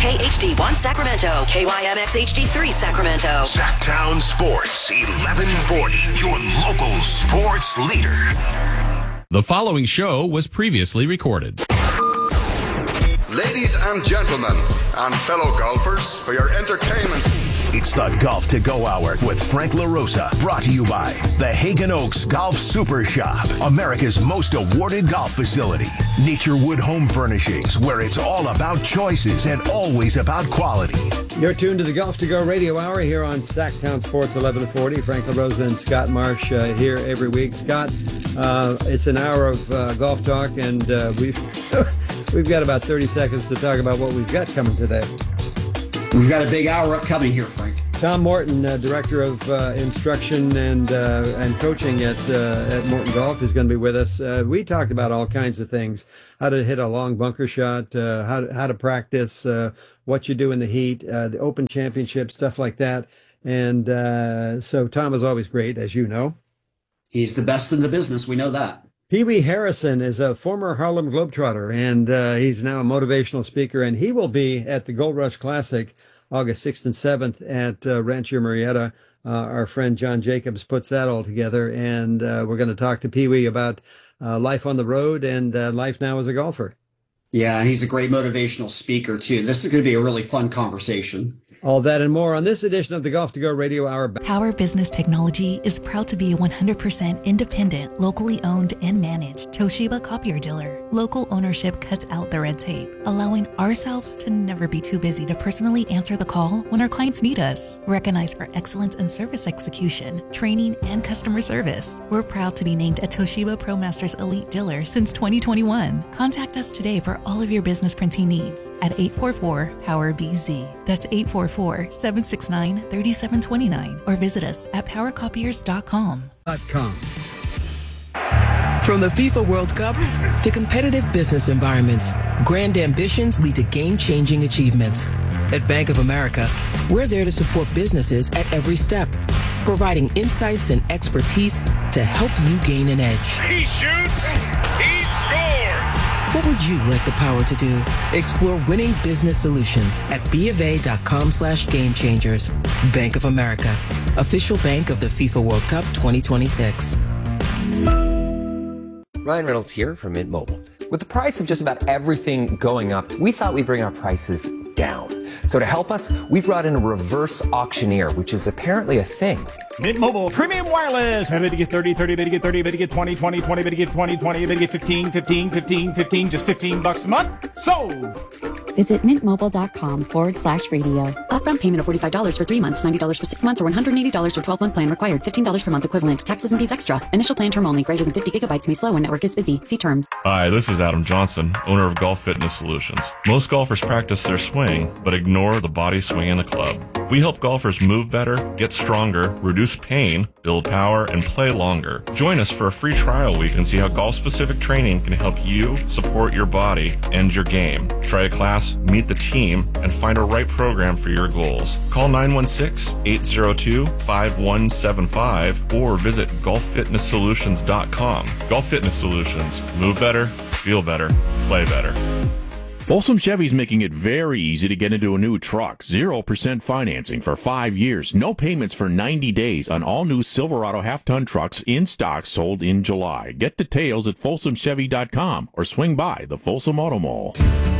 KHD1 Sacramento, KYMX HD3 Sacramento. Sacktown Sports 1140, your local sports leader. The following show was previously recorded. Ladies and gentlemen, and fellow golfers, for your entertainment. It's the Golf to Go Hour with Frank LaRosa, brought to you by the Hagen Oaks Golf Super Shop, America's most awarded golf facility. Naturewood Home Furnishings, where it's all about choices and always about quality. You're tuned to the Golf to Go Radio Hour here on Sacktown Sports 1140. Frank LaRosa and Scott Marsh here every week. Scott, it's an hour of golf talk, and we've got about 30 seconds to talk about what we've got coming today. We've got a big hour upcoming here, Frank. Tom Morton, Director of Instruction and Coaching at Morton Golf, is going to be with us. We talked about all kinds of things: how to hit a long bunker shot, how to practice, what you do in the heat, the Open Championship, stuff like that. And so Tom is always great, as you know. He's the best in the business. We know that. Pee Wee Harrison is a former Harlem Globetrotter, and he's now a motivational speaker, and he will be at the Gold Rush Classic August 6th and 7th at Rancho Murrieta. Our friend John Jacobs puts that all together, and we're going to talk to Pee Wee about life on the road and life now as a golfer. Yeah, he's a great motivational speaker, too. This is going to be a really fun conversation. All that and more on this edition of the Golf to Go Radio Hour. Power Business Technology is proud to be a 100% independent, locally owned and managed Toshiba copier dealer. Local ownership cuts out the red tape, allowing ourselves to never be too busy to personally answer the call when our clients need us. Recognized for excellence in service execution, training, and customer service, we're proud to be named a Toshiba ProMasters Elite Dealer since 2021. Contact us today for all of your business printing needs at 844-POWER-BZ. That's 844-769-3729, or visit us at powercopiers.com. From the FIFA World Cup to competitive business environments, grand ambitions lead to game-changing achievements. At Bank of America, we're there to support businesses at every step, providing insights and expertise to help you gain an edge. He shoots, he scores! What would you like the power to do? Explore winning business solutions at BofA.com/gamechangers. Bank of America, official bank of the FIFA World Cup 2026. Ryan Reynolds here from Mint Mobile. With the price of just about everything going up, we thought we'd bring our prices down. So to help us, we brought in a reverse auctioneer, which is apparently a thing. Mint Mobile Premium Wireless. How to get 30, 30, to get 30, to get 20, 20, 20, to get 20, 20, to get 15, 15, 15, 15, just $15 a month? Sold! Visit mintmobile.com/radio. Upfront payment of $45 for 3 months, $90 for 6 months, or $180 for 12-month plan required. $15 per month equivalent. Taxes and fees extra. Initial plan term only. Greater than 50 gigabytes may slow when network is busy. See terms. Hi, this is Adam Johnson, owner of Golf Fitness Solutions. Most golfers practice their swing, but ignore the body swing in the club. We help golfers move better, get stronger, reduce pain, build power, and play longer. Join us for a free trial week and see how golf-specific training can help you support your body and your game. Try a class, meet the team, and find a right program for your goals. Call 916-802-5175 or visit golffitnesssolutions.com. Golf Fitness Solutions. Move better, feel better, play better. Folsom Chevy's making it very easy to get into a new truck. 0% financing for 5 years. No payments for 90 days on all new Silverado half-ton trucks in stock sold in July. Get details at folsomchevy.com or swing by the Folsom Auto Mall.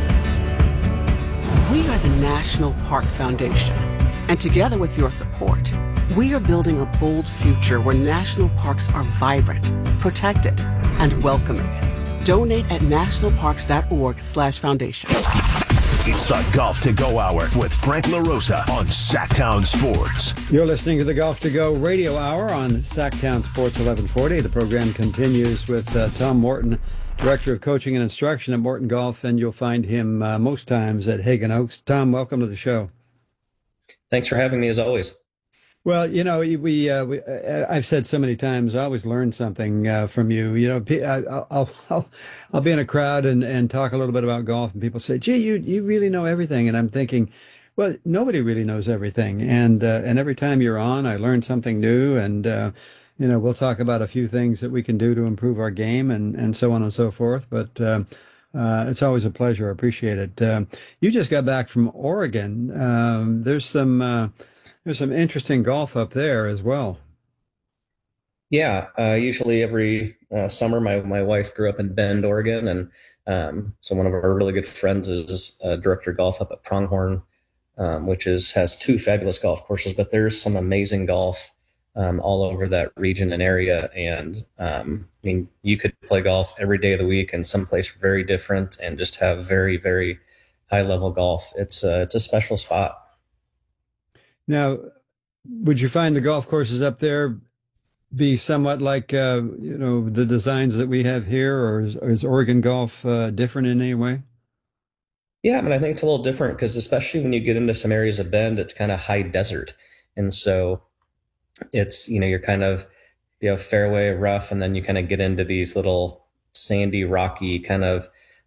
We are the National Park Foundation, and together with your support, we are building a bold future where national parks are vibrant, protected, and welcoming. Donate at nationalparks.org/foundation. It's the Golf to Go Hour with Frank LaRosa on Sacktown Sports. You're listening to the Golf to Go Radio Hour on Sacktown Sports 1140. The program continues with Tom Morton, Director of Coaching and Instruction at Morton Golf, and you'll find him most times at Hagen Oaks. Tom, welcome to the show. Thanks for having me, as always. Well, you know, I've said so many times, I always learn something from you. You know, I'll be in a crowd and talk a little bit about golf, and people say, "Gee, you really know everything." And I'm thinking, well, nobody really knows everything. And every time you're on, I learn something new. And you know, we'll talk about a few things that we can do to improve our game and so on and so forth. But It's always a pleasure. I appreciate it. You just got back from Oregon. There's some interesting golf up there as well. Yeah, usually every summer, my wife grew up in Bend, Oregon, and so one of our really good friends is director of golf up at Pronghorn, which has two fabulous golf courses. But there's some amazing golf all over that region and area, and I mean, you could play golf every day of the week in some place very different, and just have very, very high level golf. It's a special spot. Now, would you find the golf courses up there be somewhat like the designs that we have here, or is Oregon golf different in any way? Yeah, I mean, I think it's a little different because especially when you get into some areas of Bend, it's kind of high desert, and so it's you're kind of fairway rough, and then you kind of get into these little sandy, rocky kind of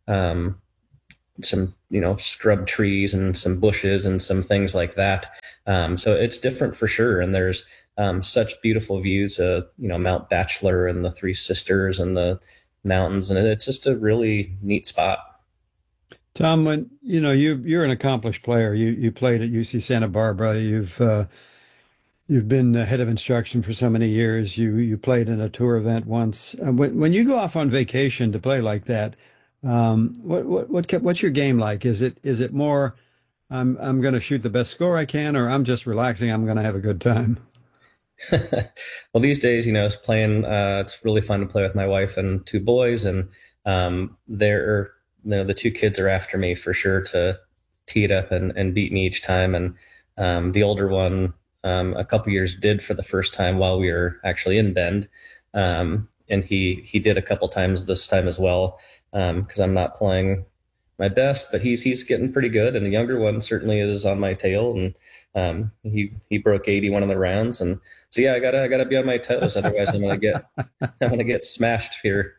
some scrub trees and some bushes and some things like that. So it's different for sure, and there's such beautiful views of Mount Bachelor and the Three Sisters and the mountains, and it's just a really neat spot. Tom, when you're an accomplished player, you played at UC Santa Barbara. You've been head of instruction for so many years. You played in a tour event once. When you go off on vacation to play like that, what's your game like? Is it more I'm going to shoot the best score I can, or I'm just relaxing, I'm going to have a good time? Well, these days, it's playing. It's really fun to play with my wife and two boys, and they're the two kids are after me for sure to tee it up and beat me each time. And the older one, a couple years did for the first time while we were actually in Bend, and he did a couple times this time as well, because I'm not playing my best, but he's getting pretty good. And the younger one certainly is on my tail, and he broke 80 one of the rounds, and so yeah, I gotta be on my toes, otherwise I'm gonna get smashed here.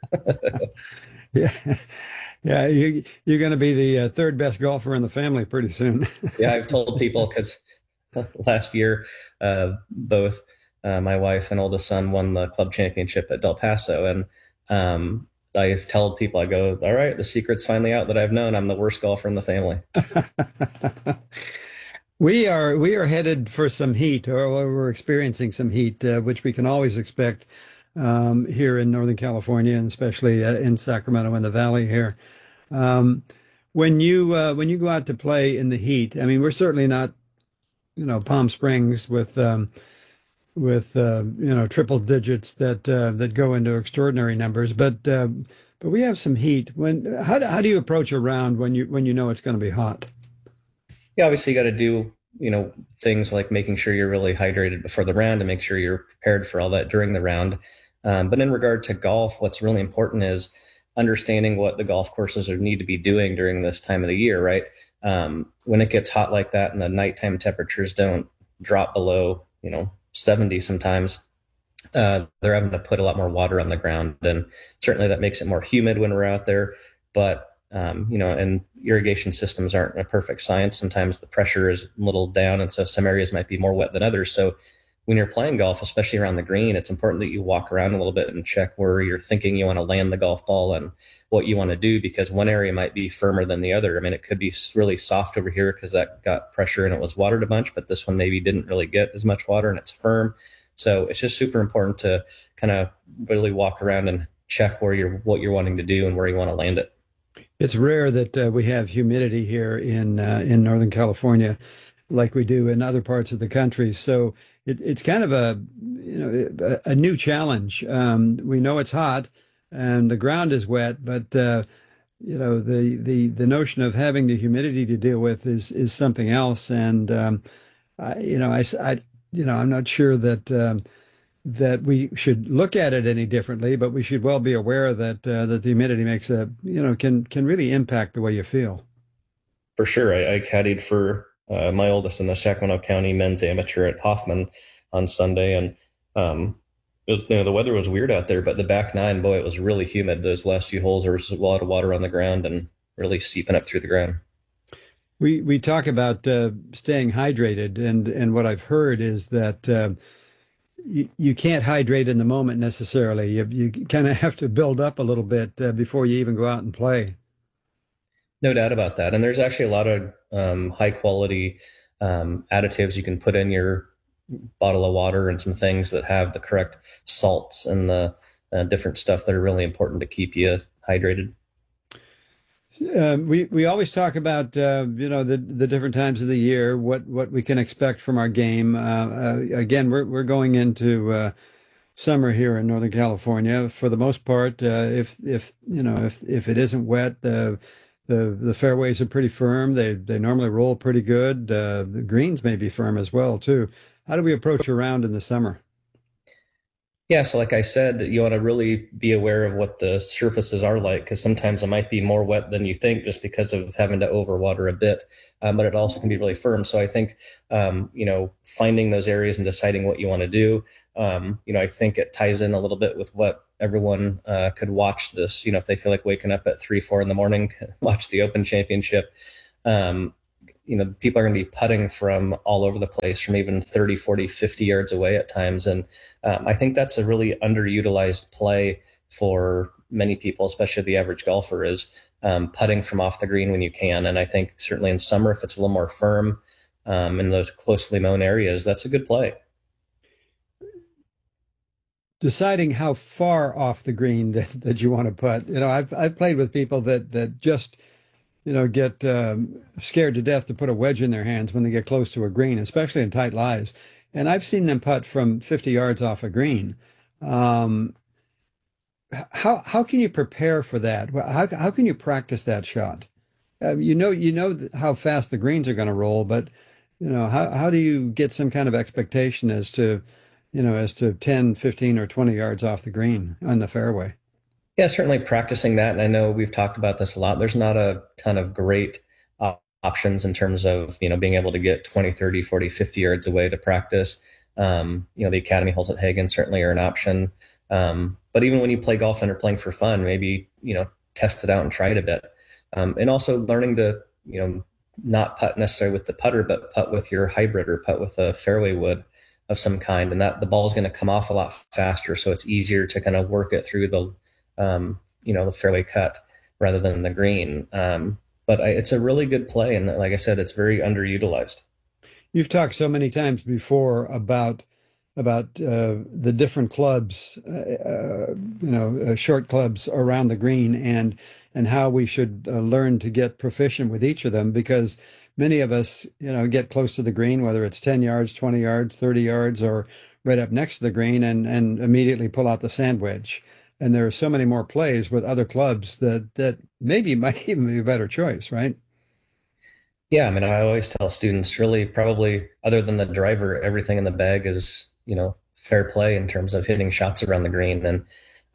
Yeah, you're going to be the third best golfer in the family pretty soon. Yeah, I've told people because last year, both my wife and oldest son won the club championship at Del Paso, and I've told people, I go, all right, the secret's finally out that I've known. I'm the worst golfer in the family. We are headed for some heat, or we're experiencing some heat, which we can always expect here in Northern California, and especially in Sacramento and the Valley here. When you go out to play in the heat, I mean, we're certainly not, Palm Springs with triple digits that go into extraordinary numbers, but we have some heat. How do you approach a round when you know it's going to be hot? Yeah, obviously you got to do, things like making sure you're really hydrated before the round and make sure you're prepared for all that during the round. But in regard to golf, what's really important is understanding what the golf courses need to be doing during this time of the year, right? When it gets hot like that and the nighttime temperatures don't drop below, 70 sometimes, they're having to put a lot more water on the ground. And certainly that makes it more humid when we're out there. But and irrigation systems aren't a perfect science. Sometimes the pressure is a little down, and so some areas might be more wet than others. So when you're playing golf, especially around the green, it's important that you walk around a little bit and check where you're thinking you want to land the golf ball and what you want to do, because one area might be firmer than the other. I mean, it could be really soft over here because that got pressure and it was watered a bunch, but this one maybe didn't really get as much water and it's firm. So it's just super important to kind of really walk around and check what you're wanting to do and where you want to land it. It's rare that we have humidity here in Northern California like we do in other parts of the country. So it's kind of a new challenge. We know it's hot and the ground is wet, but the notion of having the humidity to deal with is something else. And I'm not sure that we should look at it any differently, but we should well be aware that the humidity makes can really impact the way you feel. For sure. I caddied for my oldest in the Sacramento County men's amateur at Hoffman on Sunday, and the weather was weird out there, but the back nine, boy, it was really humid. Those last few holes, there was a lot of water on the ground and really seeping up through the ground. We talk about staying hydrated, and what I've heard is that you can't hydrate in the moment necessarily. You kind of have to build up a little bit before you even go out and play. No doubt about that. And there's actually a lot of high quality additives you can put in your bottle of water and some things that have the correct salts and the different stuff that are really important to keep you hydrated. We always talk about the different times of the year, what we can expect from our game. Again, we're going into summer here in Northern California. For the most part, if it isn't wet, the fairways are pretty firm. They normally roll pretty good. The greens may be firm as well too. How do we approach a round in the summer? Yeah, so like I said, you want to really be aware of what the surfaces are like, because sometimes it might be more wet than you think just because of having to overwater a bit, but it also can be really firm. So I think, finding those areas and deciding what you want to do, I think it ties in a little bit with what everyone could watch this, if they feel like waking up at 3-4 in the morning, watch the Open Championship. People are going to be putting from all over the place, from even 30, 40, 50 yards away at times. And I think that's a really underutilized play for many people, especially the average golfer, is putting from off the green when you can. And I think certainly in summer, if it's a little more firm in those closely mown areas, that's a good play. Deciding how far off the green that you want to put. I've played with people that just get scared to death to put a wedge in their hands when they get close to a green, especially in tight lies. And I've seen them putt from 50 yards off a green. How can you prepare for that? How can you practice that shot? You know how fast the greens are going to roll, but how do you get some kind of expectation as to 10, 15, or 20 yards off the green on the fairway? Yeah, certainly practicing that. And I know we've talked about this a lot. There's not a ton of great options in terms of, being able to get 20, 30, 40, 50 yards away to practice. The academy holes at Hagen certainly are an option. But even when you play golf and are playing for fun, maybe, test it out and try it a bit. And also learning to, not putt necessarily with the putter, but putt with your hybrid or putt with a fairway wood of some kind. And that the ball is going to come off a lot faster. So it's easier to kind of work it through the fairway cut rather than the green. But it's a really good play. And like I said, it's very underutilized. You've talked so many times before about the different clubs, short clubs around the green and how we should learn to get proficient with each of them, because many of us, get close to the green, whether it's 10 yards, 20 yards, 30 yards, or right up next to the green and immediately pull out the sand wedge. And there are so many more plays with other clubs that maybe might even be a better choice, right? Yeah, I always tell students, really, probably other than the driver, everything in the bag is, fair play in terms of hitting shots around the green. And,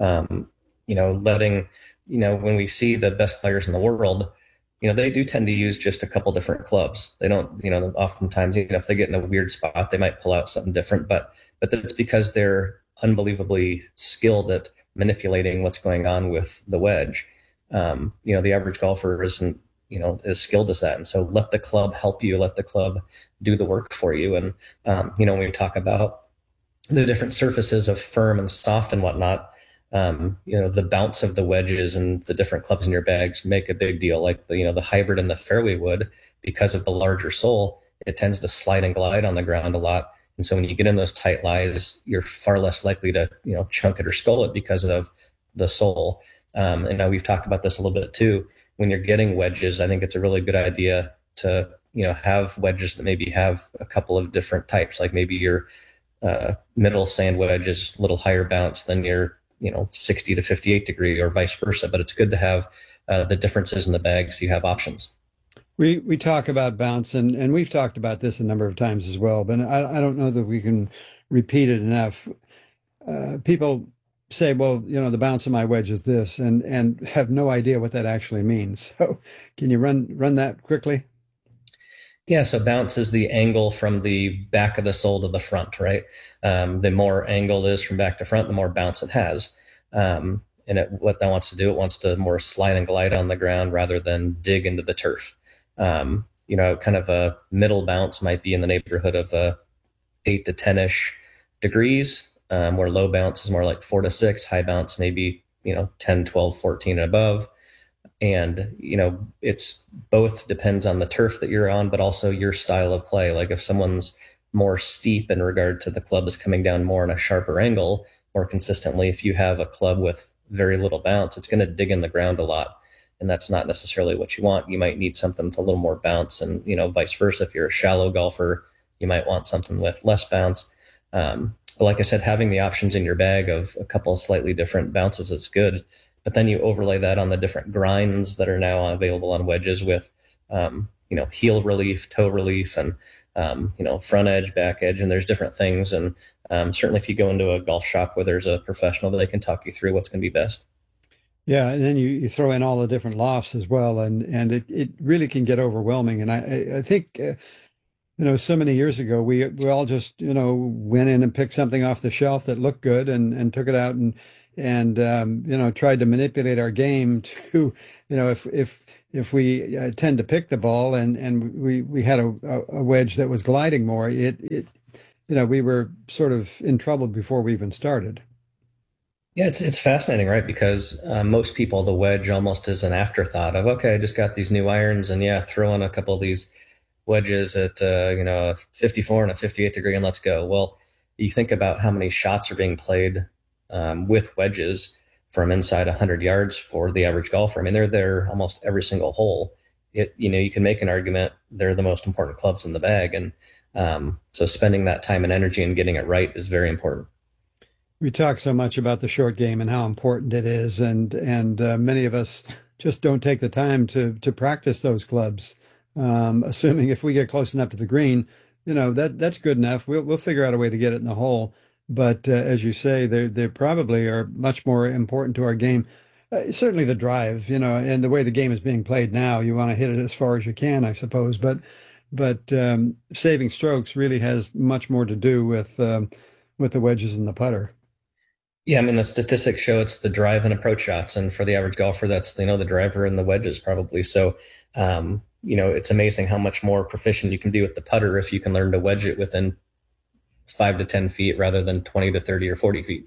letting, when we see the best players in the world, they do tend to use just a couple different clubs. They don't, oftentimes, if they get in a weird spot, they might pull out something different, but that's because they're unbelievably skilled at manipulating what's going on with the wedge. The average golfer isn't, as skilled as that. And so let the club help you, let the club do the work for you. And, when we talk about the different surfaces of firm and soft and whatnot, the bounce of the wedges and the different clubs in your bags make a big deal. Like the hybrid and the fairway wood, because of the larger sole, it tends to slide and glide on the ground a lot. And so when you get in those tight lies, you're far less likely to, chunk it or skull it because of the sole. And now we've talked about this a little bit too. When you're getting wedges, I think it's a really good idea to, have wedges that maybe have a couple of different types, like maybe your middle sand wedge is a little higher bounce than your, 60 to 58 degree or vice versa. But it's good to have the differences in the bag so you have options. We talk about bounce, and we've talked about this a number of times as well, but I don't know that we can repeat it enough. People say, well, the bounce of my wedge is this, and have no idea what that actually means. So can you run that quickly? Yeah, so bounce is the angle from the back of the sole to the front, right? The more angle is from back to front, the more bounce it has. And what that wants to do, it wants to more slide and glide on the ground rather than dig into the turf. Kind of a middle bounce might be in the neighborhood of 8 to 10-ish degrees, where low bounce is more like 4 to 6, high bounce maybe, 10, 12, 14 and above. And, it's both depends on the turf that you're on, but also your style of play. Like if someone's more steep in regard to the club is coming down more in a sharper angle more consistently, if you have a club with very little bounce, it's going to dig in the ground a lot. And that's not necessarily what you want. You might need something with a little more bounce, and, vice versa. If you're a shallow golfer, you might want something with less bounce. But like I said, having the options in your bag of a couple of slightly different bounces is good. But then you overlay that on the different grinds that are now available on wedges with, heel relief, toe relief, and, front edge, back edge, and there's different things. And certainly if you go into a golf shop where there's a professional, they can talk you through what's going to be best. Yeah, and then you throw in all the different lofts as well, and it really can get overwhelming. And I think, so many years ago, we all just, went in and picked something off the shelf that looked good and took it out and tried to manipulate our game to, if we tend to pick the ball and we had a wedge that was gliding more, we were sort of in trouble before we even started. Yeah, it's fascinating, right? Because most people, the wedge almost is an afterthought of, okay, I just got these new irons and throw in a couple of these wedges at, a 54 and a 58 degree and let's go. Well, you think about how many shots are being played with wedges from inside 100 yards for the average golfer. I mean, they're there almost every single hole. You can make an argument they're the most important clubs in the bag. And so spending that time and energy and getting it right is very important. We talk so much about the short game and how important it is. And many of us just don't take the time to practice those clubs, assuming if we get close enough to the green, that's good enough. We'll figure out a way to get it in the hole. But as you say, they probably are much more important to our game. Certainly the drive, and the way the game is being played now, you want to hit it as far as you can, I suppose. But saving strokes really has much more to do with the wedges and the putter. Yeah, I mean, the statistics show it's the drive and approach shots. And for the average golfer, that's, the driver and the wedges probably. So, it's amazing how much more proficient you can be with the putter if you can learn to wedge it within 5 to 10 feet rather than 20 to 30 or 40 feet.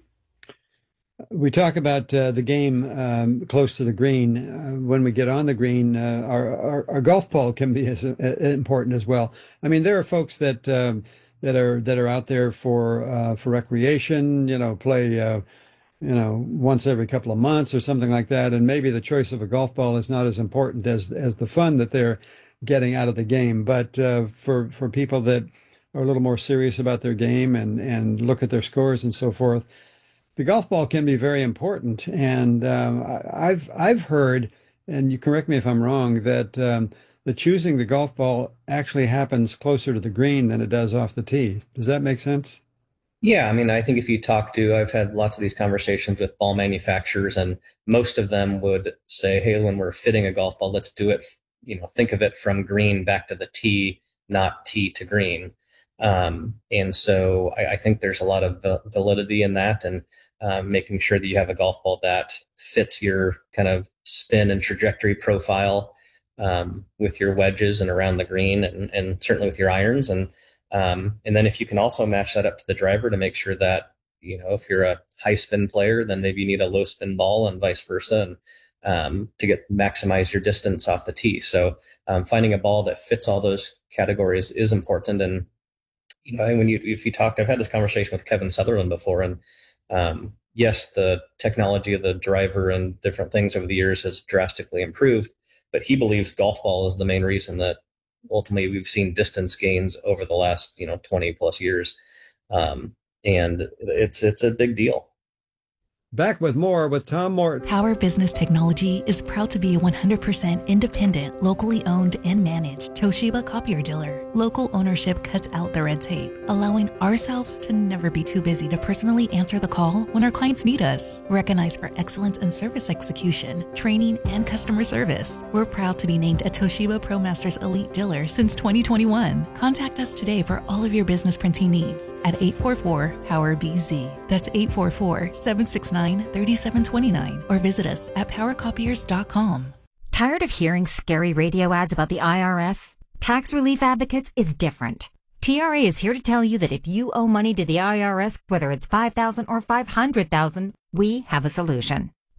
We talk about the game close to the green. When we get on the green, our golf ball can be as important as well. I mean, there are folks that are out there for recreation, play, once every couple of months or something like that. And maybe the choice of a golf ball is not as important as the fun that they're getting out of the game. But for people that are a little more serious about their game and look at their scores and so forth, the golf ball can be very important. And I've heard, and you correct me if I'm wrong, that the choosing the golf ball actually happens closer to the green than it does off the tee. Does that make sense? Yeah, I mean, I think if you talk to, I've had lots of these conversations with ball manufacturers, and most of them would say, hey, when we're fitting a golf ball, let's do it, think of it from green back to the tee, not tee to green. And so I think there's a lot of validity in that, and making sure that you have a golf ball that fits your kind of spin and trajectory profile with your wedges and around the green, and certainly with your irons. And then if you can also match that up to the driver to make sure that, if you're a high spin player, then maybe you need a low spin ball and vice versa, and to maximize your distance off the tee. So finding a ball that fits all those categories is important. And if you talked, I've had this conversation with Kevin Sutherland before, and yes, the technology of the driver and different things over the years has drastically improved, but he believes golf ball is the main reason that ultimately we've seen distance gains over the last 20 plus years, and it's a big deal. Back with more with Tom Morton. Power Business Technology is proud to be a 100% independent, locally owned and managed Toshiba copier dealer. Local ownership cuts out the red tape, allowing ourselves to never be too busy to personally answer the call when our clients need us. Recognized for excellence in service execution, training, and customer service, we're proud to be named a Toshiba ProMasters Elite Dealer since 2021. Contact us today for all of your business printing needs at 844-POWER-BZ. That's 844-769-3729, or visit us at powercopiers.com. Tired of hearing scary radio ads about the IRS? Tax Relief Advocates is different. TRA is here to tell you that if you owe money to the IRS, whether it's $5,000 or $500,000, we have a solution.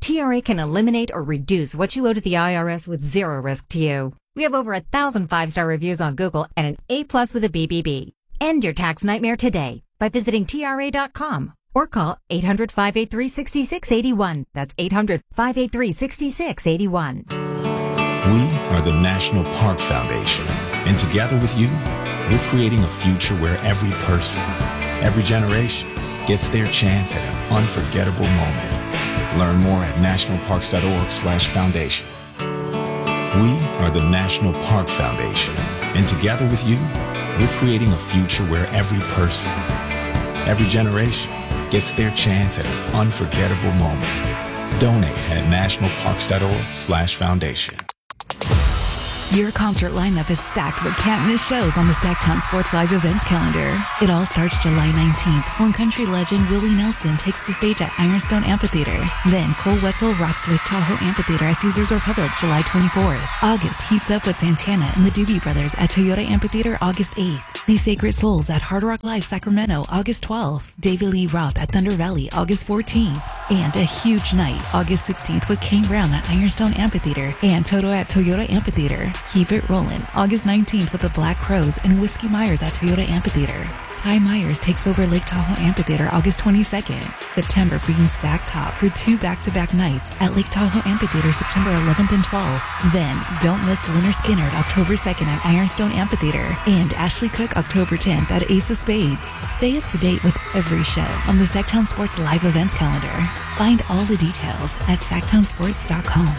TRA can eliminate or reduce what you owe to the IRS with zero risk to you. We have over 1,000 five-star reviews on Google and an A+ with a BBB. End your tax nightmare today by visiting TRA.com or call 800-583-6681. That's 800-583-6681. We are the National Park Foundation, and together with you, we're creating a future where every person, every generation gets their chance at an unforgettable moment. Learn more at nationalparks.org/foundation. We are the National Park Foundation, and together with you, we're creating a future where every person, every generation gets their chance at an unforgettable moment. Donate at nationalparks.org/foundation. Your concert lineup is stacked but can't miss shows on the Sacktown Sports Live events calendar. It all starts July 19th when country legend Willie Nelson takes the stage at Ironstone Amphitheater. Then Cole Wetzel rocks Lake Tahoe Amphitheater at Caesars Republic July 24th. August heats up with Santana and the Doobie Brothers at Toyota Amphitheater August 8th. The Sacred Souls at Hard Rock Live Sacramento August 12th. David Lee Roth at Thunder Valley August 14th. And a huge night August 16th with Kane Brown at Ironstone Amphitheater and Toto at Toyota Amphitheater. Keep it rolling August 19th with the Black Crows and Whiskey Myers at Toyota Amphitheater. Ty Myers takes over Lake Tahoe Amphitheater August 22nd. September brings Sack Top for 2 back-to-back nights at Lake Tahoe Amphitheater September 11th and 12th. Then don't miss Leonard Skinner October 2nd at Ironstone Amphitheater and Ashley Cook October 10th at Ace of Spades. Stay up to date with every show on the Sacktown Sports Live events calendar. Find all the details at sacktownsports.com.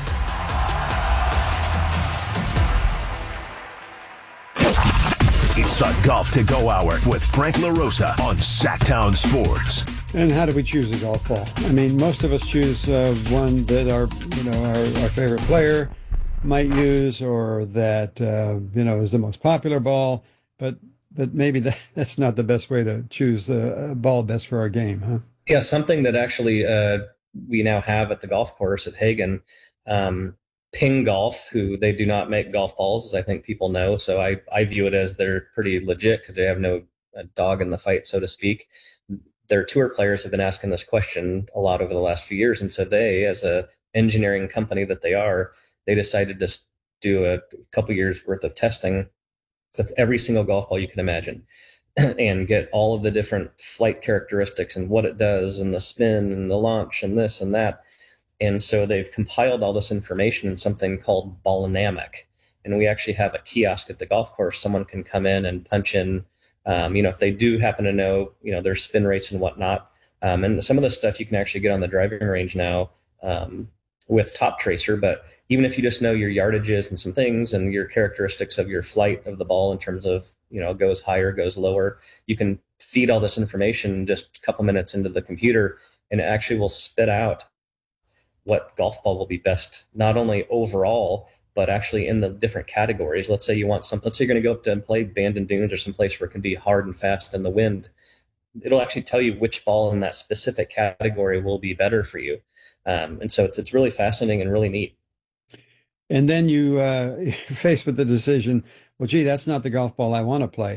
It's the Golf to Go Hour with Frank LaRosa on Sacktown Sports. And how do we choose a golf ball? I mean, most of us choose one that our favorite player might use, or that is the most popular ball. But maybe that's not the best way to choose a ball best for our game, huh? Yeah, something that actually we now have at the golf course at Hagen. Ping Golf, who they do not make golf balls, as I think people know. So I view it as they're pretty legit because they have no dog in the fight, so to speak. Their tour players have been asking this question a lot over the last few years. And so they, as a engineering company that they are, they decided to do a couple years worth of testing with every single golf ball you can imagine and get all of the different flight characteristics and what it does and the spin and the launch and this and that. And so they've compiled all this information in something called Ballinamic. And we actually have a kiosk at the golf course. Someone can come in and punch in, if they do happen to know, their spin rates and whatnot. And some of the stuff you can actually get on the driving range now with Top Tracer. But even if you just know your yardages and some things and your characteristics of your flight of the ball in terms of, goes higher, goes lower, you can feed all this information just a couple minutes into the computer, and it actually will spit out what golf ball will be best, not only overall, but actually in the different categories. Let's say you want something, let's say you're going to go up to and play Bandon Dunes or someplace where it can be hard and fast in the wind. It'll actually tell you which ball in that specific category will be better for you. And so it's really fascinating and really neat. And then you're faced with the decision, well, gee, that's not the golf ball I want to play.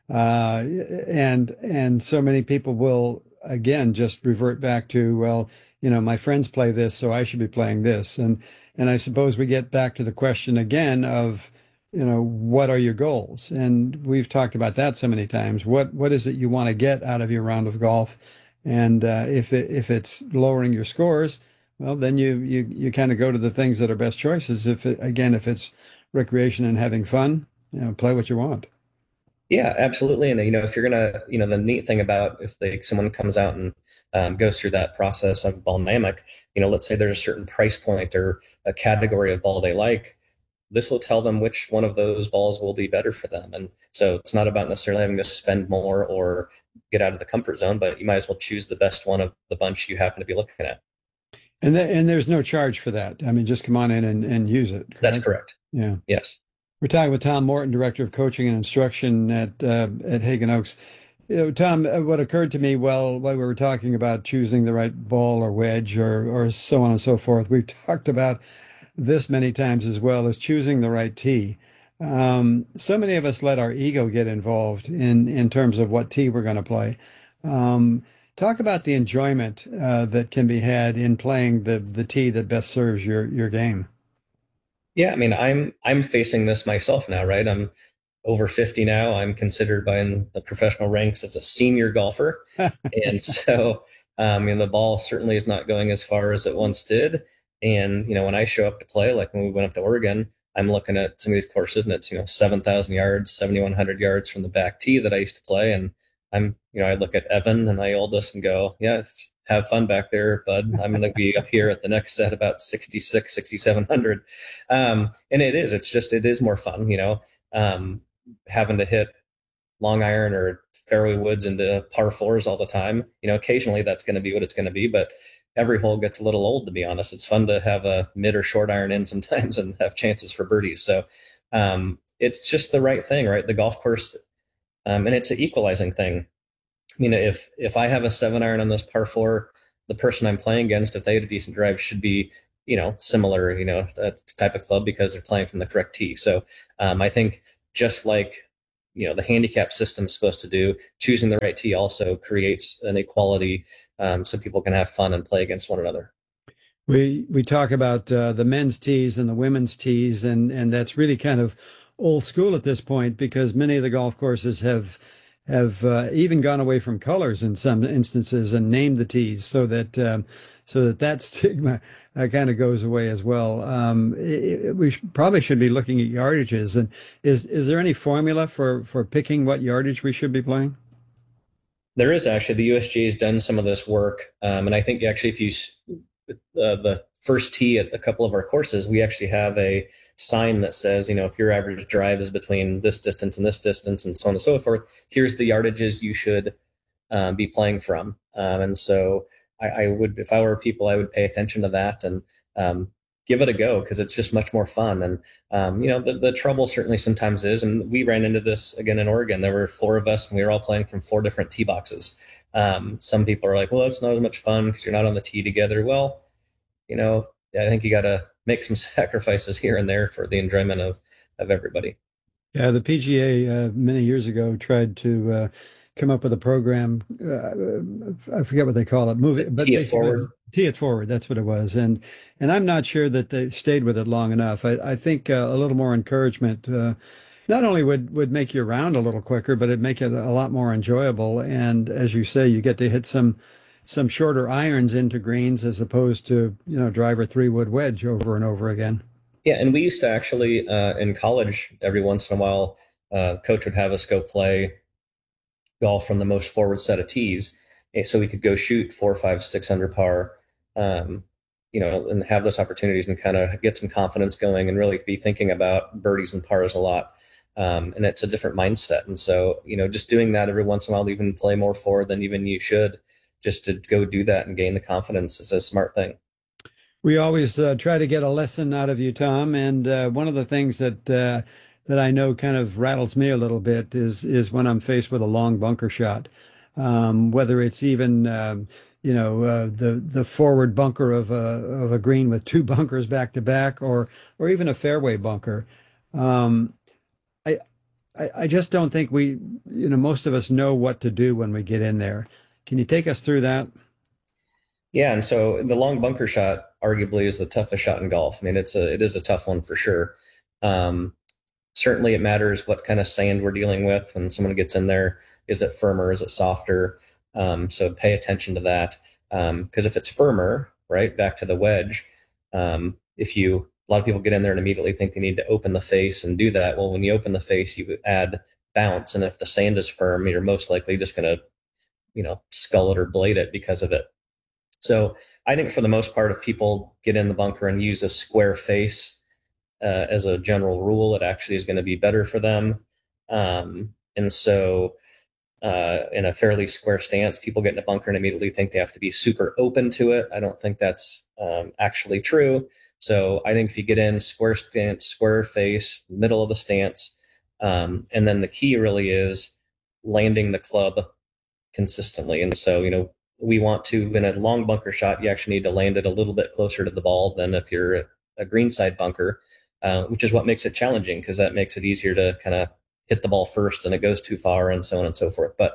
And so many people will, again, just revert back to, well, my friends play this, so I should be playing this. And I suppose we get back to the question again of, what are your goals? And we've talked about that so many times. What is it you want to get out of your round of golf? And if it's lowering your scores, well, then you kind of go to the things that are best choices. If it's recreation and having fun, play what you want. Yeah, absolutely. And, if you're going to, the neat thing about if someone comes out and goes through that process of Ballinamic, let's say there's a certain price point or a category of ball they like, this will tell them which one of those balls will be better for them. And so it's not about necessarily having to spend more or get out of the comfort zone, but you might as well choose the best one of the bunch you happen to be looking at. And there's no charge for that. I mean, just come on in and use it. Correct? That's correct. Yeah. Yes. We're talking with Tom Morton, Director of Coaching and Instruction at Hagen Oaks. Tom, what occurred to me while we were talking about choosing the right ball or wedge or so on and so forth, we've talked about this many times as well, as choosing the right tee. So many of us let our ego get involved in terms of what tee we're going to play. Talk about the enjoyment that can be had in playing the tee that best serves your game. Yeah, I mean, I'm facing this myself now, right? I'm over 50 now. I'm considered by in the professional ranks as a senior golfer. And so, the ball certainly is not going as far as it once did. And, when I show up to play, like when we went up to Oregon, I'm looking at some of these courses and it's, 7,000 yards, 7,100 yards from the back tee that I used to play. And I look at Evan and my oldest and go, yeah, have fun back there, bud. I'm going to be up here at the next set about 66, 6,700. And it is more fun, having to hit long iron or fairway woods into par fours all the time. Occasionally that's going to be what it's going to be, but every hole gets a little old, to be honest. It's fun to have a mid or short iron in sometimes and have chances for birdies. So it's just the right thing, right? The golf course, and it's an equalizing thing. If I have a 7-iron on this par 4, the person I'm playing against, if they had a decent drive, should be, similar, type of club because they're playing from the correct tee. So I think just like, the handicap system is supposed to do, choosing the right tee also creates an equality so people can have fun and play against one another. We talk about the men's tees and the women's tees, and that's really kind of old school at this point because many of the golf courses have even gone away from colors in some instances and named the tees so that stigma kind of goes away as well. We probably should be looking at yardages. And is there any formula for picking what yardage we should be playing? There is actually. The USGA has done some of this work, and I think actually if you the first tee at a couple of our courses, we actually have a sign that says, if your average drive is between this distance and so on and so forth, here's the yardages you should be playing from. And so I would, if I were people, I would pay attention to that and give it a go because it's just much more fun. And, the trouble certainly sometimes is, and we ran into this again in Oregon, there were 4 of us and we were all playing from 4 different tee boxes. Some people are like, well, it's not as much fun because you're not on the tee together. Well, I think you got to make some sacrifices here and there for the enjoyment of everybody. Yeah, the PGA many years ago tried to come up with a program. I forget what they call it. Tee it forward. Tee it forward. That's what it was. And I'm not sure that they stayed with it long enough. I think a little more encouragement not only would make your round a little quicker, but it'd make it a lot more enjoyable. And as you say, you get to hit some shorter irons into greens as opposed to, driver 3-wood wedge over and over again. Yeah. And we used to actually, in college, every once in a while, coach would have us go play golf from the most forward set of tees. So we could go shoot 4, 5, 6 under par, and have those opportunities and kind of get some confidence going and really be thinking about birdies and pars a lot. And it's a different mindset. And so, just doing that every once in a while, even play more forward than even you should, just to go do that and gain the confidence is a smart thing. We always try to get a lesson out of you, Tom. And one of the things that I know kind of rattles me a little bit is when I'm faced with a long bunker shot, whether it's even, the forward bunker of a green with 2 bunkers back to back or even a fairway bunker. I just don't think most of us know what to do when we get in there. Can you take us through that? Yeah. And so the long bunker shot arguably is the toughest shot in golf. I mean, it is a tough one for sure. Certainly it matters what kind of sand we're dealing with when someone gets in there. Is it firmer? Is it softer? So pay attention to that. Because if it's firmer, right, back to the wedge, a lot of people get in there and immediately think they need to open the face and do that. Well, when you open the face, you add bounce. And if the sand is firm, you're most likely just going to, skull it or blade it because of it. So I think for the most part, if people get in the bunker and use a square face as a general rule, it actually is going to be better for them. And so in a fairly square stance, people get in a bunker and immediately think they have to be super open to it. I don't think that's actually true. So I think if you get in square stance, square face, middle of the stance, and then the key really is landing the club consistently. And so, we want to, in a long bunker shot, you actually need to land it a little bit closer to the ball than if you're a greenside bunker, which is what makes it challenging because that makes it easier to kind of hit the ball first and it goes too far and so on and so forth. But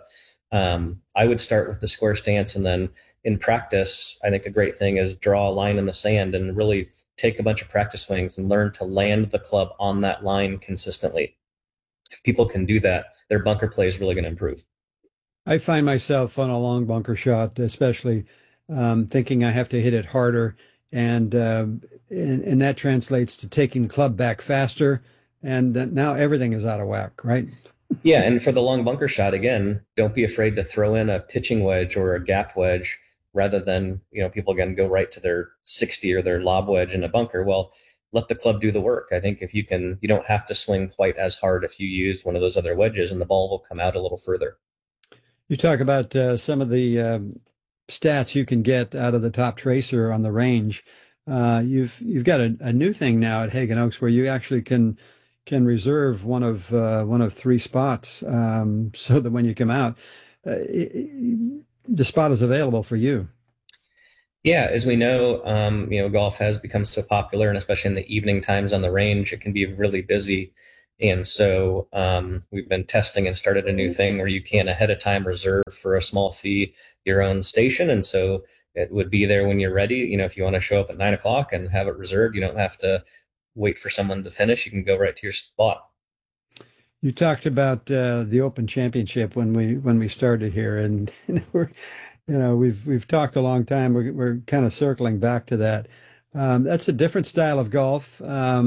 I would start with the square stance, and then in practice, I think a great thing is draw a line in the sand and really take a bunch of practice swings and learn to land the club on that line consistently. If people can do that, their bunker play is really going to improve. I find myself on a long bunker shot, especially thinking I have to hit it harder, and that translates to taking the club back faster, and now everything is out of whack, right? Yeah, and for the long bunker shot, again, don't be afraid to throw in a pitching wedge or a gap wedge rather than, people again go right to their 60 or their lob wedge in a bunker. Well, let the club do the work. I think you don't have to swing quite as hard if you use one of those other wedges, and the ball will come out a little further. You talk about some of the stats you can get out of the top tracer on the range. You've got a new thing now at Hagan Oaks where you actually can reserve one of three spots, so that when you come out, the spot is available for you. Yeah, as we know, golf has become so popular, and especially in the evening times on the range, it can be really busy. And so we've been testing and started a new thing where you can ahead of time reserve for a small fee your own station. And so it would be there when you're ready. If you want to show up at 9 o'clock and have it reserved, you don't have to wait for someone to finish. You can go right to your spot. You talked about the Open Championship when we started here, and we've talked a long time. We're kind of circling back to that. That's a different style of golf.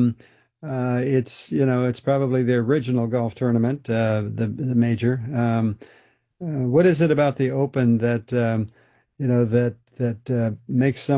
It's probably the original golf tournament, the major. What is it about the Open that makes some